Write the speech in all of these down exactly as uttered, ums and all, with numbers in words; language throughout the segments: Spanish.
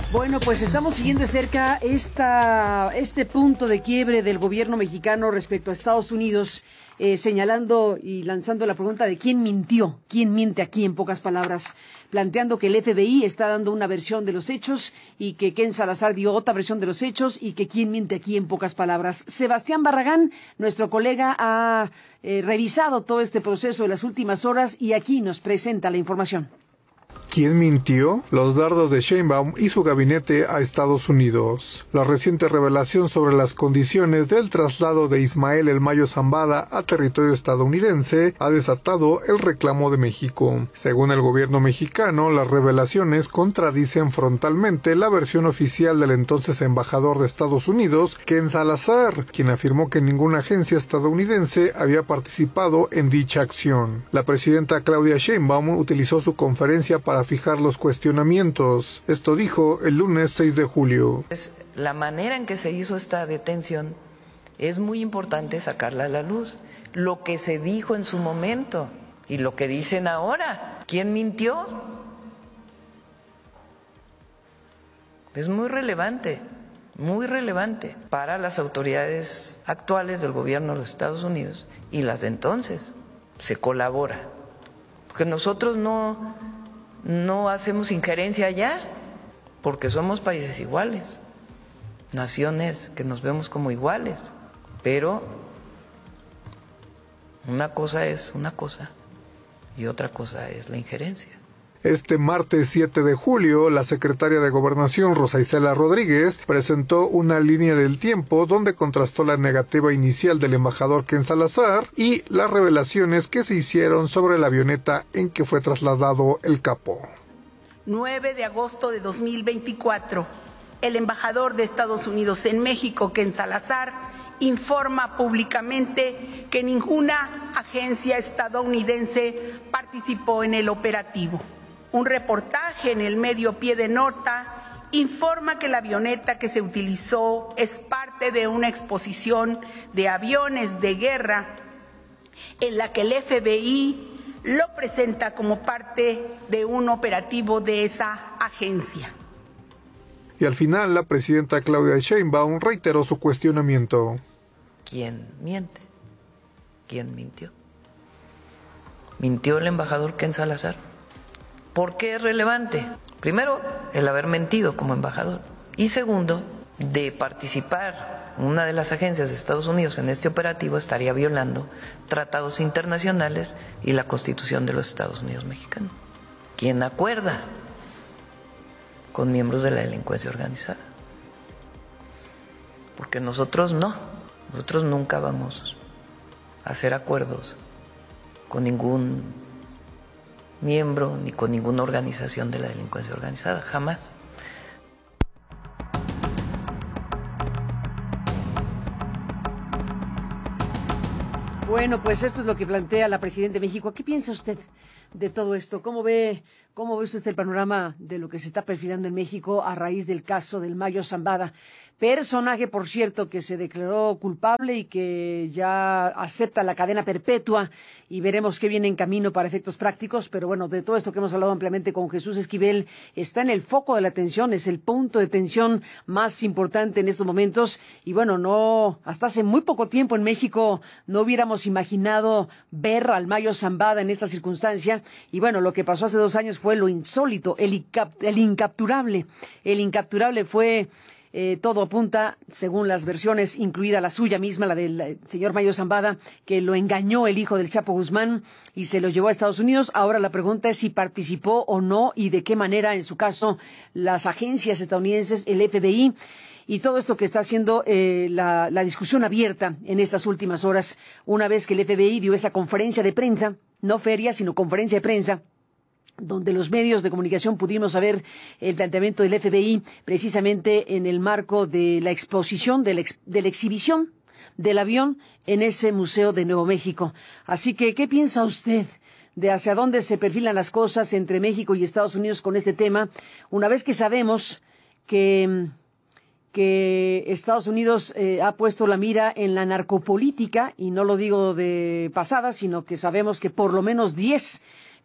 Bueno, pues estamos siguiendo de cerca esta, este punto de quiebre del gobierno mexicano respecto a Estados Unidos, eh, señalando y lanzando la pregunta de quién mintió, quién miente aquí, en pocas palabras, planteando que el F B I está dando una versión de los hechos y que Ken Salazar dio otra versión de los hechos y que quién miente aquí, en pocas palabras. Sebastián Barragán, nuestro colega, ha eh, revisado todo este proceso de las últimas horas y aquí nos presenta la información. ¿Quién mintió? Los dardos de Sheinbaum y su gabinete a Estados Unidos. La reciente revelación sobre las condiciones del traslado de Ismael El Mayo Zambada a territorio estadounidense ha desatado el reclamo de México. Según el gobierno mexicano, las revelaciones contradicen frontalmente la versión oficial del entonces embajador de Estados Unidos, Ken Salazar, quien afirmó que ninguna agencia estadounidense había participado en dicha acción. La presidenta Claudia Sheinbaum utilizó su conferencia para fijar los cuestionamientos. Esto dijo el lunes seis de julio. La manera en que se hizo esta detención es muy importante sacarla a la luz. Lo que se dijo en su momento y lo que dicen ahora. ¿Quién mintió? Es muy relevante, muy relevante para las autoridades actuales del gobierno de los Estados Unidos y las de entonces. Se colabora. Porque nosotros no... No hacemos injerencia allá, porque somos países iguales, naciones que nos vemos como iguales, pero una cosa es una cosa y otra cosa es la injerencia. Este martes siete de julio, la secretaria de Gobernación, Rosa Isela Rodríguez, presentó una línea del tiempo donde contrastó la negativa inicial del embajador Ken Salazar y las revelaciones que se hicieron sobre la avioneta en que fue trasladado el capo. nueve de agosto de dos mil veinticuatro, el embajador de Estados Unidos en México, Ken Salazar, informa públicamente que ninguna agencia estadounidense participó en el operativo. Un reportaje en el medio Pie de Nota informa que la avioneta que se utilizó es parte de una exposición de aviones de guerra en la que el F B I lo presenta como parte de un operativo de esa agencia. Y al final, la presidenta Claudia Sheinbaum reiteró su cuestionamiento. ¿Quién miente? ¿Quién mintió? ¿Mintió el embajador Ken Salazar? ¿Por qué es relevante? Primero, el haber mentido como embajador. Y segundo, de participar una de las agencias de Estados Unidos en este operativo estaría violando tratados internacionales y la Constitución de los Estados Unidos mexicanos. ¿Quién acuerda con miembros de la delincuencia organizada? Porque nosotros no, nosotros nunca vamos a hacer acuerdos con ningún miembro ni con ninguna organización de la delincuencia organizada, jamás. Bueno, pues esto es lo que plantea la presidenta de México. ¿Qué piensa usted de todo esto? ¿Cómo ve, cómo ve usted el panorama de lo que se está perfilando en México a raíz del caso del Mayo Zambada? Personaje, por cierto, que se declaró culpable y que ya acepta la cadena perpetua y veremos qué viene en camino para efectos prácticos. Pero bueno, de todo esto que hemos hablado ampliamente con Jesús Esquivel, está en el foco de la atención, es el punto de tensión más importante en estos momentos. Y bueno, no, hasta hace muy poco tiempo en México no hubiéramos imaginado ver al Mayo Zambada en esta circunstancia. Y bueno, lo que pasó hace dos años fue lo insólito, el, incap- el incapturable. El incapturable fue... Eh, todo apunta, según las versiones, incluida la suya misma, la del eh, señor Mayo Zambada, que lo engañó el hijo del Chapo Guzmán y se lo llevó a Estados Unidos. Ahora la pregunta es si participó o no y de qué manera, en su caso, las agencias estadounidenses, el F B I, y todo esto que está haciendo eh, la, la discusión abierta en estas últimas horas, una vez que el F B I dio esa conferencia de prensa, no feria, sino conferencia de prensa, donde los medios de comunicación pudimos saber el planteamiento del F B I precisamente en el marco de la exposición, de la, ex, de la exhibición del avión en ese Museo de Nuevo México. Así que, ¿qué piensa usted de hacia dónde se perfilan las cosas entre México y Estados Unidos con este tema? Una vez que sabemos que... que Estados Unidos eh, ha puesto la mira en la narcopolítica, y no lo digo de pasada, sino que sabemos que por lo menos diez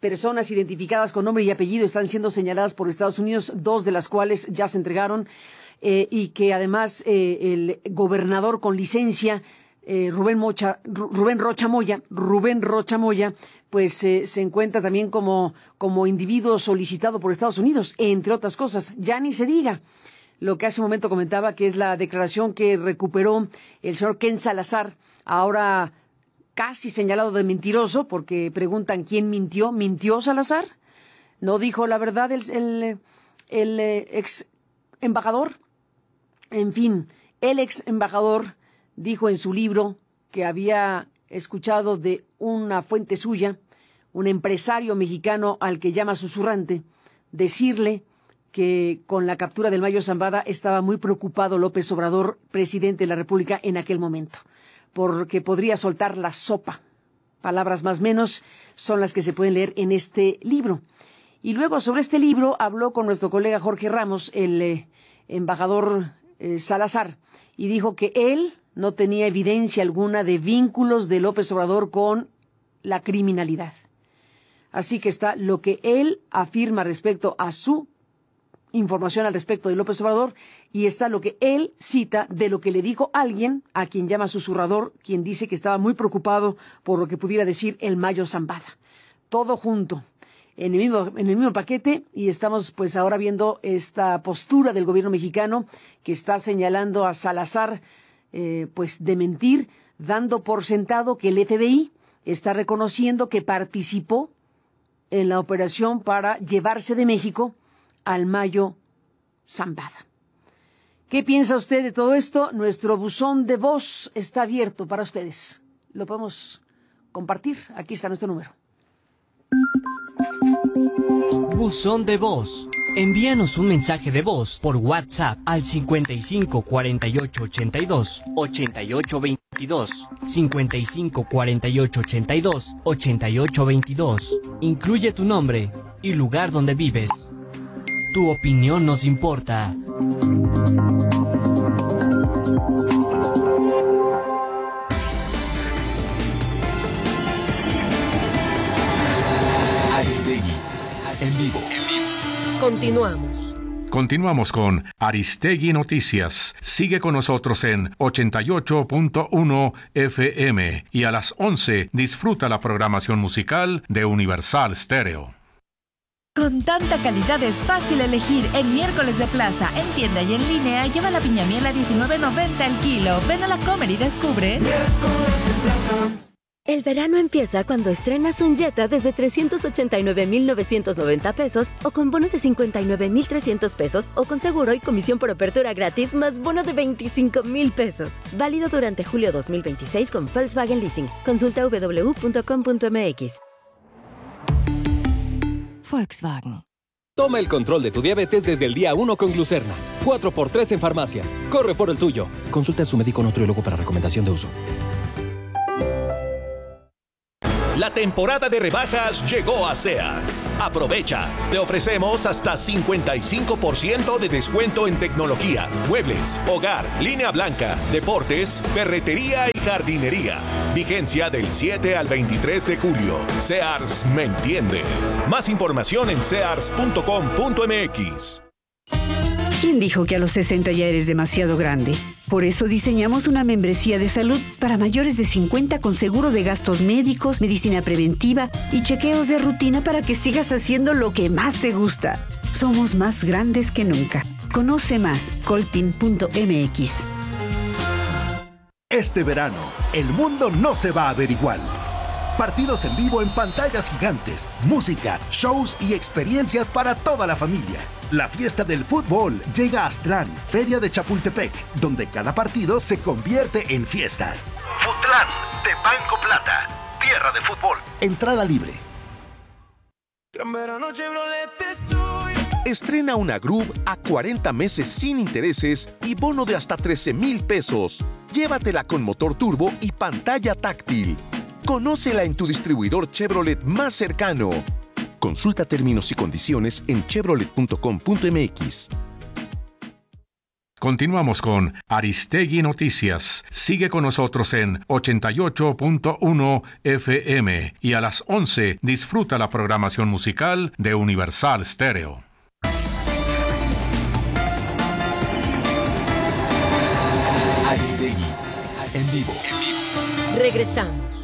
personas identificadas con nombre y apellido están siendo señaladas por Estados Unidos, dos de las cuales ya se entregaron, eh, y que además eh, el gobernador con licencia, eh, Rubén Mocha, Rubén Rocha Moya, Rubén Rocha Moya, pues eh, se encuentra también como, como individuo solicitado por Estados Unidos, entre otras cosas. Ya ni se diga lo que hace un momento comentaba, que es la declaración que recuperó el señor Ken Salazar, ahora casi señalado de mentiroso, porque preguntan quién mintió. ¿Mintió Salazar? ¿No dijo la verdad el, el, el ex embajador? En fin, el ex embajador dijo en su libro que había escuchado de una fuente suya, un empresario mexicano al que llama susurrante, decirle que con la captura del Mayo Zambada estaba muy preocupado López Obrador, presidente de la República en aquel momento, porque podría soltar la sopa. Palabras más o menos son las que se pueden leer en este libro. Y luego sobre este libro habló con nuestro colega Jorge Ramos, el eh, embajador eh, Salazar, y dijo que él no tenía evidencia alguna de vínculos de López Obrador con la criminalidad. Así que está lo que él afirma respecto a su información al respecto de López Obrador, y está lo que él cita de lo que le dijo alguien a quien llama susurrador, quien dice que estaba muy preocupado por lo que pudiera decir el Mayo Zambada. Todo junto, en el mismo, en el mismo paquete, y estamos pues ahora viendo esta postura del gobierno mexicano que está señalando a Salazar eh, pues de mentir, dando por sentado que el F B I está reconociendo que participó en la operación para llevarse de México al Mayo Zambada. ¿Qué piensa usted de todo esto? Nuestro buzón de voz está abierto para ustedes. Lo podemos compartir. Aquí está nuestro número. Buzón de voz. Envíanos un mensaje de voz por WhatsApp al cincuenta y cinco cuarenta y ocho ochenta y dos ochenta y ocho veintidós, cincuenta y cinco cuarenta y ocho ochenta y dos ochenta y ocho veintidós. Incluye tu nombre y lugar donde vives. Tu opinión nos importa. Aristegui, en vivo. Continuamos. Continuamos con Aristegui Noticias. Sigue con nosotros en ochenta y ocho punto uno F M y a las once disfruta la programación musical de Universal Stereo. Con tanta calidad es fácil elegir. En Miércoles de Plaza, en tienda y en línea, lleva la piña miel a diecinueve noventa el kilo. Ven a la Comer y descubre. Miércoles de Plaza. El verano empieza cuando estrenas un Jetta desde trescientos ochenta y nueve mil novecientos noventa pesos o con bono de cincuenta y nueve mil trescientos pesos o con seguro y comisión por apertura gratis más bono de veinticinco mil pesos. Válido durante julio dos mil veintiséis con Volkswagen Leasing. Consulta w w w punto com punto m x. Volkswagen. Toma el control de tu diabetes desde el día uno con Glucerna. cuatro por tres en farmacias. Corre por el tuyo. Consulta a su médico nutriólogo para recomendación de uso. La temporada de rebajas llegó a Sears. Aprovecha. Te ofrecemos hasta cincuenta y cinco por ciento de descuento en tecnología, muebles, hogar, línea blanca, deportes, ferretería y jardinería. Vigencia del siete al veintitrés de julio. Sears me entiende. Más información en sears punto com punto m x. ¿Quién dijo que a los sesenta ya eres demasiado grande? Por eso diseñamos una membresía de salud para mayores de cincuenta con seguro de gastos médicos, medicina preventiva y chequeos de rutina para que sigas haciendo lo que más te gusta. Somos más grandes que nunca. Conoce más, coltin punto m x. Este verano, el mundo no se va a ver igual. Partidos en vivo en pantallas gigantes, música, shows y experiencias para toda la familia. La fiesta del fútbol llega a Aztlán, Feria de Chapultepec, donde cada partido se convierte en fiesta. Futlán, de Banco Plata, tierra de fútbol. Entrada libre. Gran verano Chevrolet estoy. Estrena una Groove a cuarenta meses sin intereses y bono de hasta trece mil pesos. Llévatela con motor turbo y pantalla táctil. Conócela en tu distribuidor Chevrolet más cercano. Consulta términos y condiciones en chevrolet punto com punto m x. Continuamos con Aristegui Noticias. Sigue con nosotros en ochenta y ocho punto uno F M y a las once disfruta la programación musical de Universal Stereo. Aristegui en vivo. Regresamos.